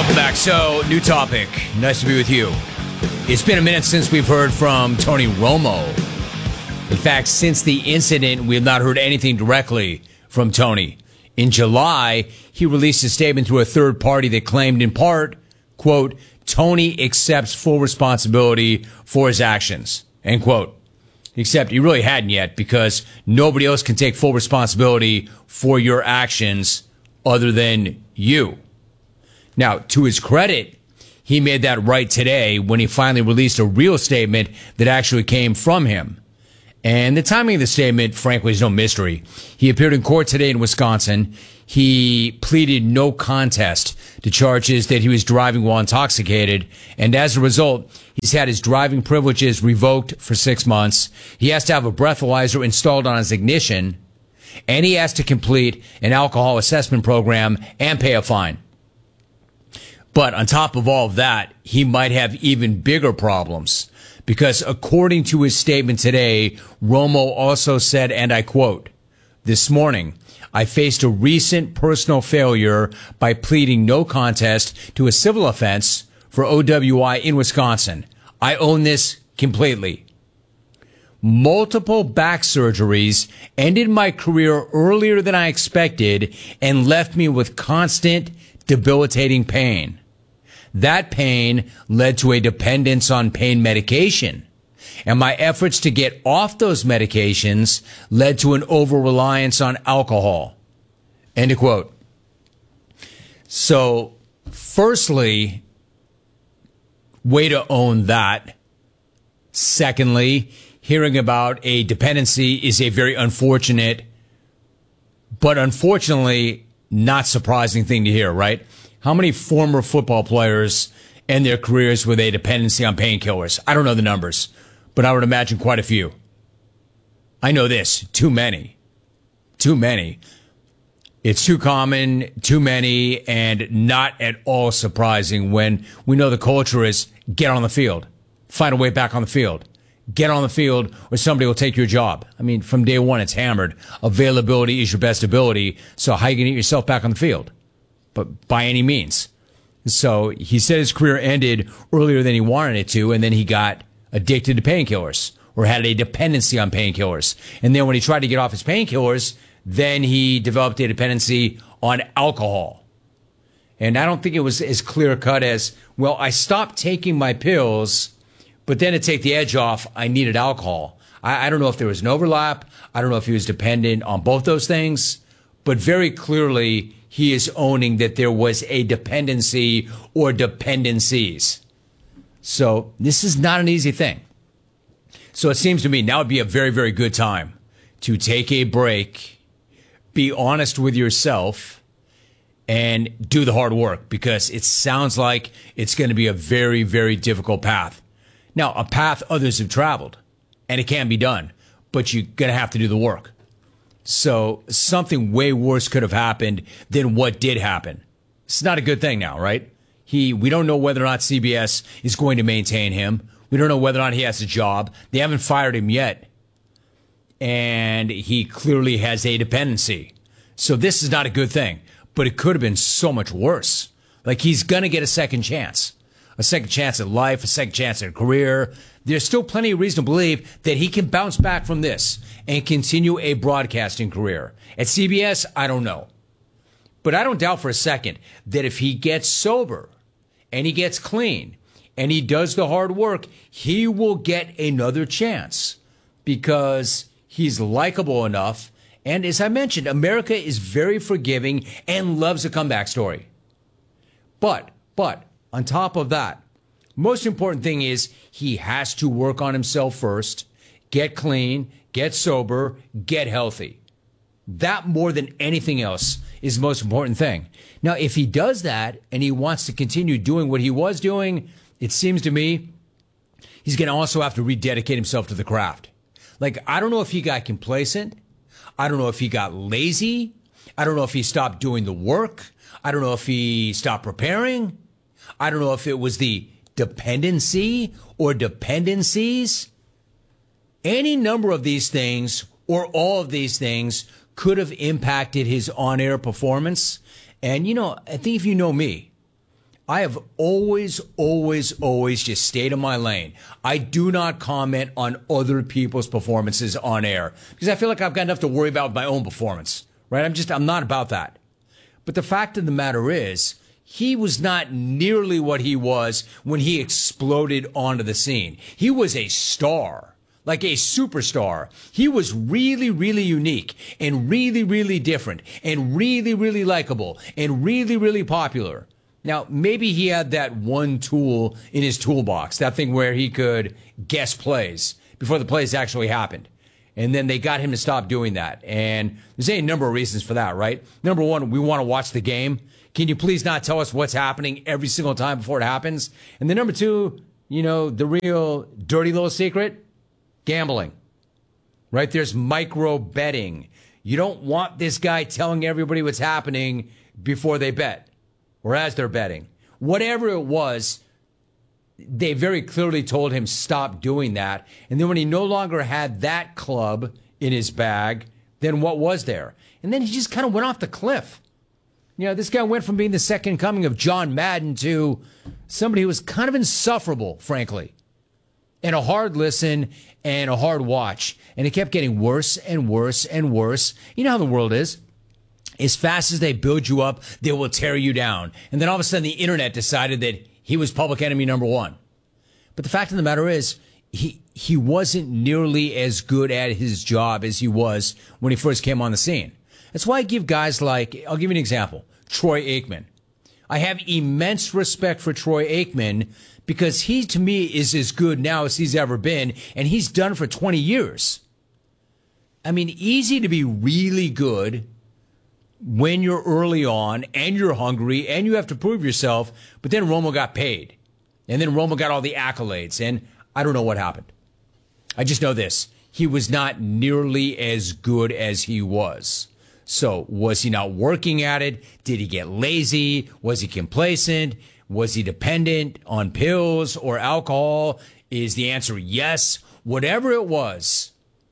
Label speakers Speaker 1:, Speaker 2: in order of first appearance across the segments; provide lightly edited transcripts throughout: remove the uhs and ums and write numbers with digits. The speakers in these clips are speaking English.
Speaker 1: Welcome back. So, new topic. Nice to be with you. It's been a minute since we've heard from Tony Romo. In fact, since the incident, we have not heard anything directly from Tony. In July, he released a statement through a third party that claimed in part, quote, Tony accepts full responsibility for his actions, end quote. Except he really hadn't yet, because nobody else can take full responsibility for your actions other than you. Now, to his credit, he made that right today when he finally released a real statement that actually came from him. And the timing of the statement, frankly, is no mystery. He appeared in court today in Wisconsin. He pleaded no contest to charges that he was driving while intoxicated. And as a result, he's had his driving privileges revoked for 6 months. He has to have a breathalyzer installed on his ignition. And he has to complete an alcohol assessment program and pay a fine. But on top of all of that, he might have even bigger problems. Because according to his statement today, Romo also said, and I quote, this morning, I faced a recent personal failure by pleading no contest to a civil offense for OWI in Wisconsin. I own this completely. Multiple back surgeries ended my career earlier than I expected and left me with constant, debilitating pain. That pain led to a dependence on pain medication. And my efforts to get off those medications led to an over-reliance on alcohol. End of quote. So, firstly, way to own that. Secondly, hearing about a dependency is a very unfortunate, but unfortunately not surprising thing to hear, right? How many former football players end their careers with a dependency on painkillers? I don't know the numbers, but I would imagine quite a few. I know this, too many. Too many. It's too common, too many, and not at all surprising when we know the culture is get on the field, find a way back on the field, get on the field or somebody will take your job. I mean, from day one, it's hammered. Availability is your best ability. So how are you going to get yourself back on the field? But by any means. So he said his career ended earlier than he wanted it to, and then he got addicted to painkillers or had a dependency on painkillers. And then when he tried to get off his painkillers, then he developed a dependency on alcohol. And I don't think it was as clear cut as, well, I stopped taking my pills, but then to take the edge off, I needed alcohol. I don't know if there was an overlap. I don't know if he was dependent on both those things, but very clearly he is owning that there was a dependency or dependencies. So this is not an easy thing. So it seems to me now would be a very, very good time to take a break, be honest with yourself, and do the hard work, because it sounds like it's going to be a very, very difficult path. Now, a path others have traveled, and it can be done, but you're going to have to do the work. So something way worse could have happened than what did happen. It's not a good thing now, right? We don't know whether or not CBS is going to maintain him. We don't know whether or not he has a job. They haven't fired him yet. And he clearly has a dependency. So this is not a good thing, but it could have been so much worse. Like, he's going to get a second chance at life, a second chance at a career. There's still plenty of reason to believe that he can bounce back from this and continue a broadcasting career. At CBS, I don't know. But I don't doubt for a second that if he gets sober and he gets clean and he does the hard work, he will get another chance, because he's likable enough. And as I mentioned, America is very forgiving and loves a comeback story. But on top of that, most important thing is he has to work on himself first, get clean, get sober, get healthy. That, more than anything else, is the most important thing. Now, if he does that and he wants to continue doing what he was doing, it seems to me he's going to also have to rededicate himself to the craft. Like, I don't know if he got complacent. I don't know if he got lazy. I don't know if he stopped doing the work. I don't know if he stopped preparing. I don't know if it was the dependency or dependencies. Any number of these things or all of these things could have impacted his on-air performance. And, I think if you know me, I have always just stayed in my lane. I do not comment on other people's performances on air because I feel like I've got enough to worry about with my own performance, right? I'm not about that. But the fact of the matter is, he was not nearly what he was when he exploded onto the scene. He was a star, like a superstar. He was really, really unique and really, really different and really, really likable and really, really popular. Now, maybe he had that one tool in his toolbox, that thing where he could guess plays before the plays actually happened. And then they got him to stop doing that. And there's a number of reasons for that, right? Number one, we want to watch the game. Can you please not tell us what's happening every single time before it happens? And then number two, the real dirty little secret, gambling, right? There's micro betting. You don't want this guy telling everybody what's happening before they bet or as they're betting. Whatever it was, they very clearly told him stop doing that. And then when he no longer had that club in his bag, then what was there? And then he just kind of went off the cliff. This guy went from being the second coming of John Madden to somebody who was kind of insufferable, frankly, and a hard listen and a hard watch. And it kept getting worse and worse and worse. You know how the world is. As fast as they build you up, they will tear you down. And then all of a sudden the internet decided that he was public enemy number one. But the fact of the matter is, he wasn't nearly as good at his job as he was when he first came on the scene. That's why I give guys like, I'll give you an example, Troy Aikman. I have immense respect for Troy Aikman because he, to me, is as good now as he's ever been, and he's done it for 20 years. I mean, easy to be really good when you're early on and you're hungry and you have to prove yourself, but then Romo got paid. And then Romo got all the accolades, and I don't know what happened. I just know this. He was not nearly as good as he was. So was he not working at it? Did he get lazy? Was he complacent? Was he dependent on pills or alcohol? Is the answer yes? Whatever it was,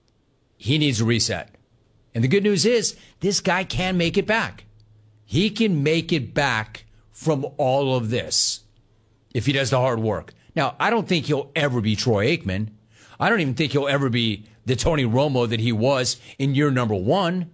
Speaker 1: he needs a reset. And the good news is this guy can make it back. He can make it back from all of this if he does the hard work. Now, I don't think he'll ever be Troy Aikman. I don't even think he'll ever be the Tony Romo that he was in year number one.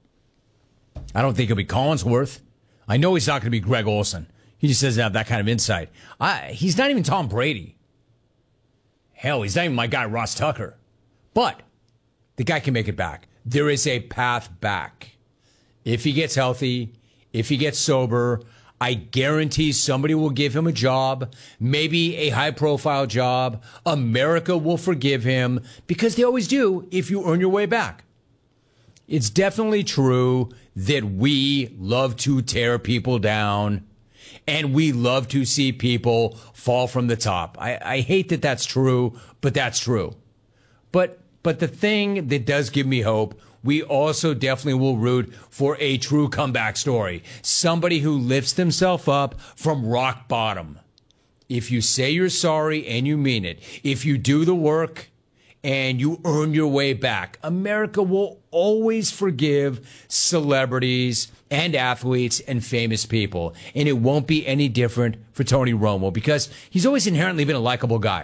Speaker 1: I don't think he'll be Collinsworth. I know he's not going to be Greg Olsen. He just doesn't have that kind of insight. He's not even Tom Brady. Hell, he's not even my guy Ross Tucker. But the guy can make it back. There is a path back. If he gets healthy, if he gets sober, I guarantee somebody will give him a job, maybe a high-profile job. America will forgive him because they always do if you earn your way back. It's definitely true that we love to tear people down and we love to see people fall from the top. I hate that that's true, but that's true. But the thing that does give me hope, we also definitely will root for a true comeback story. Somebody who lifts themselves up from rock bottom. If you say you're sorry and you mean it, if you do the work and you earn your way back, America will always forgive celebrities and athletes and famous people. And it won't be any different for Tony Romo because he's always inherently been a likable guy.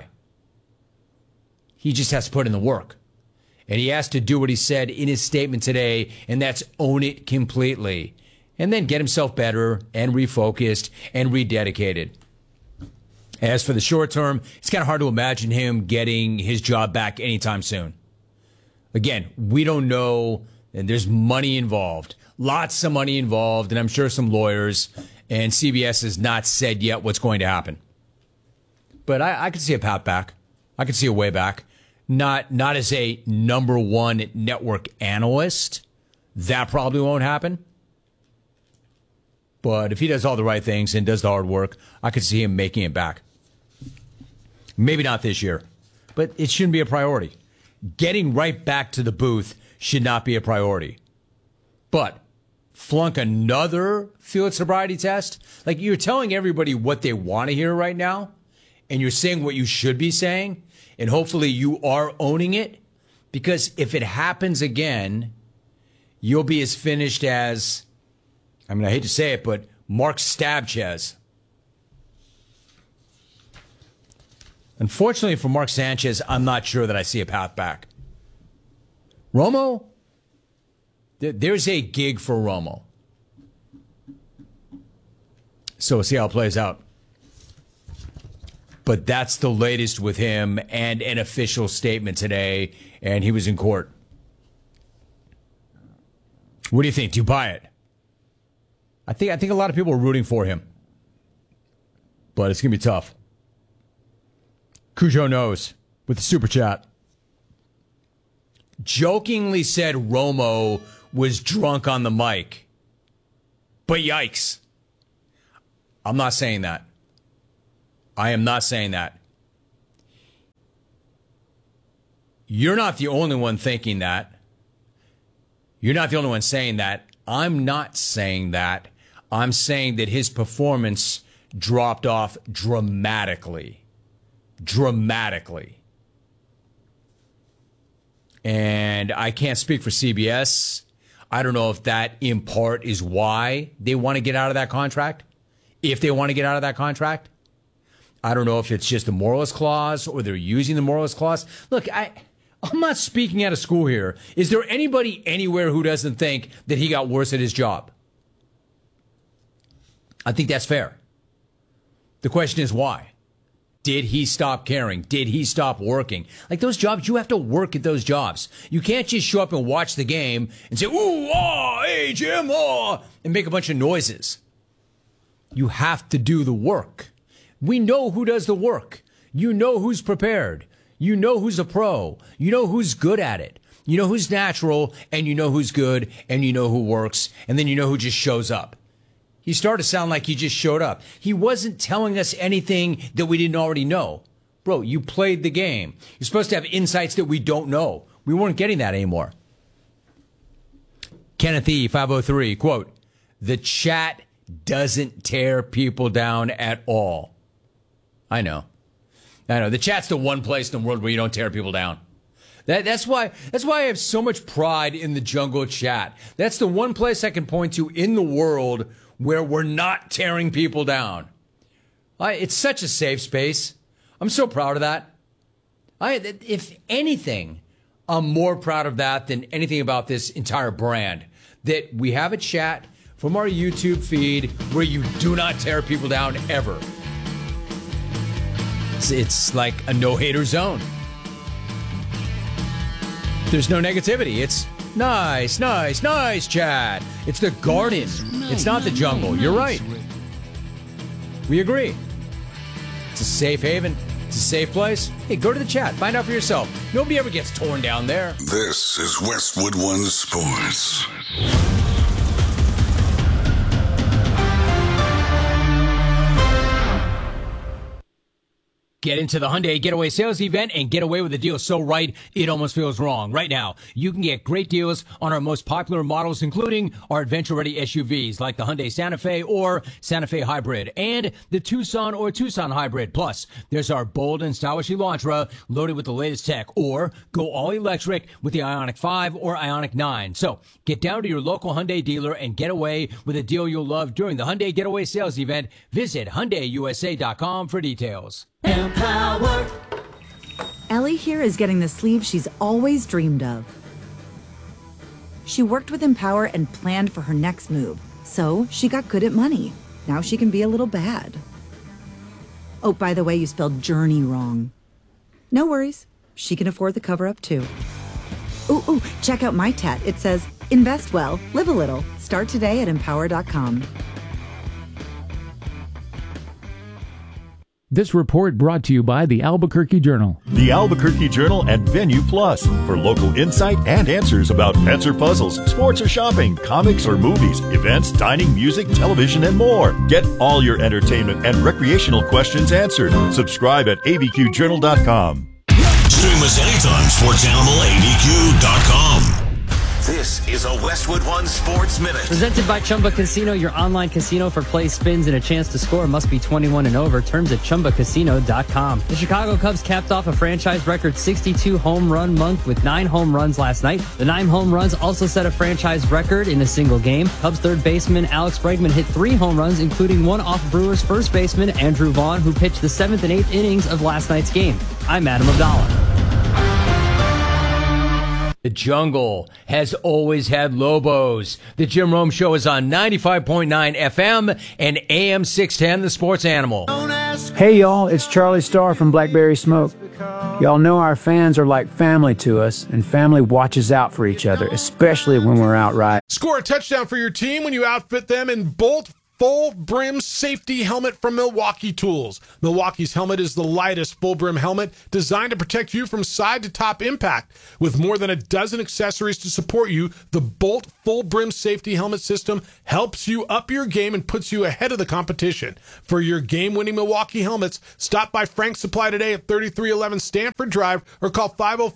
Speaker 1: He just has to put in the work. And he has to do what he said in his statement today, and that's own it completely. And then get himself better and refocused and rededicated. As for the short term, it's kind of hard to imagine him getting his job back anytime soon. Again, we don't know, and there's money involved. Lots of money involved, and I'm sure some lawyers, and CBS has not said yet what's going to happen. But I could see a path back. I could see a way back. Not as a number one network analyst. That probably won't happen. But if he does all the right things and does the hard work, I could see him making it back. Maybe not this year, but it shouldn't be a priority. Getting right back to the booth should not be a priority. But flunk another field sobriety test? Like, you're telling everybody what they want to hear right now, and you're saying what you should be saying, and hopefully you are owning it, because if it happens again, you'll be as finished as, I hate to say it, but Mark Stabchez. Unfortunately for Mark Sanchez, I'm not sure that I see a path back. Romo, there's a gig for Romo. So we'll see how it plays out. But that's the latest with him and an official statement today, and he was in court. What do you think? Do you buy it? I think a lot of people are rooting for him. But it's going to be tough. Cujo knows with the super chat. Jokingly said Romo was drunk on the mic. But yikes. I'm not saying that. I am not saying that. You're not the only one thinking that. You're not the only one saying that. I'm not saying that. I'm saying that his performance dropped off dramatically. Dramatically. And I can't speak for CBS. I don't know if that in part is why they want to get out of that contract. If they want to get out of that contract. I don't know if it's just the moralist clause or they're using the moralist clause. Look, I'm not speaking out of school here. Is there anybody anywhere who doesn't think that he got worse at his job? I think that's fair. The question is why? Did he stop caring? Did he stop working? Like those jobs, you have to work at those jobs. You can't just show up and watch the game and say, ooh, ah, hey, Jim, ah, and make a bunch of noises. You have to do the work. We know who does the work. You know who's prepared. You know who's a pro. You know who's good at it. You know who's natural, and you know who's good, and you know who works, and then you know who just shows up. He started to sound like he just showed up. He wasn't telling us anything that we didn't already know. Bro, you played the game. You're supposed to have insights that we don't know. We weren't getting that anymore. Kenneth E. 503, quote, the chat doesn't tear people down at all. I know. The chat's the one place in the world where you don't tear people down. That's why I have so much pride in the Jungle chat. That's the one place I can point to in the world where we're not tearing people down. It's such a safe space. I'm so proud of that. If anything, I'm more proud of that than anything about this entire brand. That we have a chat from our YouTube feed where you do not tear people down ever. It's like a no-hater zone. There's no negativity. It's nice, chat. It's the garden. It's not the jungle. You're right. We agree. It's a safe haven. It's a safe place. Hey, go to the chat. Find out for yourself. Nobody ever gets torn down there.
Speaker 2: This is Westwood One Sports.
Speaker 1: Get into the Hyundai Getaway Sales Event and get away with a deal so right, it almost feels wrong. Right now, you can get great deals on our most popular models, including our adventure-ready SUVs like the Hyundai Santa Fe or Santa Fe Hybrid and the Tucson or Tucson Hybrid. Plus, there's our bold and stylish Elantra loaded with the latest tech, or go all-electric with the Ioniq 5 or Ioniq 9. So, get down to your local Hyundai dealer and get away with a deal you'll love during the Hyundai Getaway Sales Event. Visit HyundaiUSA.com for details.
Speaker 3: Empower. Ellie here is getting the sleeve she's always dreamed of. She worked with Empower and planned for her next move, so she got good at money. Now she can be a little bad. Oh, by the way, you spelled journey wrong. No worries. She can afford the cover-up, too. Ooh, check out my tat. It says, invest well, live a little. Start today at Empower.com.
Speaker 4: This report brought to you by the Albuquerque Journal.
Speaker 5: The Albuquerque Journal and Venue Plus for local insight and answers about pets or puzzles, sports or shopping, comics or movies, events, dining, music, television, and more. Get all your entertainment and recreational questions answered. Subscribe at abqjournal.com.
Speaker 2: Stream us anytime, sportsanimalabq.com. This is a Westwood One Sports Minute.
Speaker 6: Presented by Chumba Casino, your online casino for play, spins, and a chance to score. Must be 21 and over. Terms at ChumbaCasino.com. The Chicago Cubs capped off a franchise record 62 home run month with 9 home runs last night. The 9 home runs also set a franchise record in a single game. Cubs third baseman Alex Bregman hit 3 home runs, including one off Brewers first baseman Andrew Vaughn, who pitched the 7th and 8th innings of last night's game. I'm Adam Abdallah.
Speaker 1: The jungle has always had Lobos. The Jim Rome Show is on 95.9 FM and AM 610, The Sports Animal.
Speaker 7: Hey, y'all, it's Charlie Starr from Blackberry Smoke. Y'all know our fans are like family to us, and family watches out for each other, especially when we're out riding.
Speaker 8: Score a touchdown for your team when you outfit them in Bolt Full Brim Safety Helmet from Milwaukee Tools. Milwaukee's helmet is the lightest full brim helmet designed to protect you from side to top impact. With more than a dozen accessories to support you, the Bolt Full Brim Safety Helmet system helps you up your game and puts you ahead of the competition. For your game-winning Milwaukee helmets, stop by Frank's Supply today at 3311 Stanford Drive or call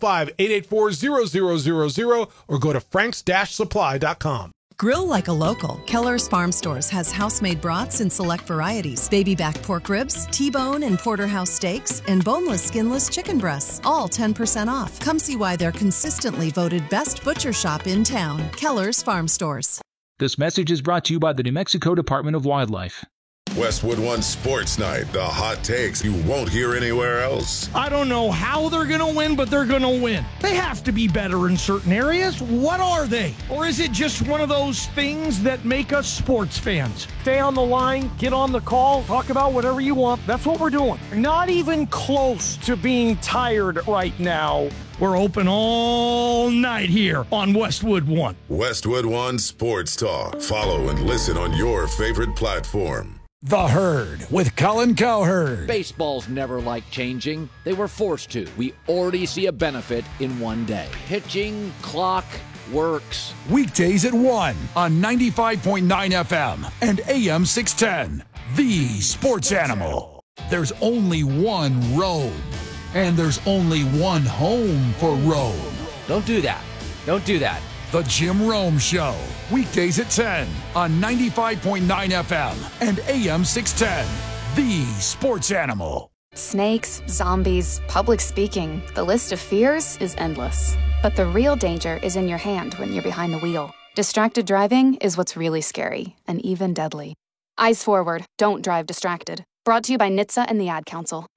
Speaker 8: 505-884-0000 or go to franks-supply.com.
Speaker 9: Grill like a local. Keller's Farm Stores has house-made brats in select varieties. Baby back pork ribs, T-bone and porterhouse steaks, and boneless, skinless chicken breasts. All 10% off. Come see why they're consistently voted best butcher shop in town. Keller's Farm Stores.
Speaker 10: This message is brought to you by the New Mexico Department of Wildlife.
Speaker 2: Westwood One Sports Night. The hot takes you won't hear anywhere else.
Speaker 11: I don't know how they're going to win, but they're going to win. They have to be better in certain areas. What are they? Or is it just one of those things that make us sports fans? Stay on the line, get on the call, talk about whatever you want. That's what we're doing. Not even close to being tired right now. We're open all night here on Westwood One.
Speaker 2: Westwood One Sports Talk. Follow and listen on your favorite platform.
Speaker 12: The Herd with Colin Cowherd.
Speaker 13: Baseball's never liked changing. They were forced to. We already see a benefit in one day. Pitching clock works.
Speaker 12: Weekdays at 1 on 95.9 FM and AM 610. The Sports Animal. There's only one Rome, and there's only one home for Rome.
Speaker 13: Don't do that. Don't do that.
Speaker 12: The Jim Rome Show. Weekdays at 10 on 95.9 FM and AM 610. The Sports Animal.
Speaker 14: Snakes, zombies, public speaking. The list of fears is endless. But the real danger is in your hand when you're behind the wheel. Distracted driving is what's really scary and even deadly. Eyes forward. Don't drive distracted. Brought to you by NHTSA and the Ad Council.